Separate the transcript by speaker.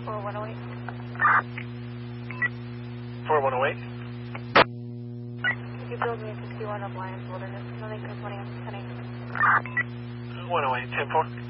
Speaker 1: 4108.
Speaker 2: 4108.
Speaker 1: You build me 61 of Lions Wilderness. Nothing complaining. 10-8.
Speaker 2: 108, 10-4.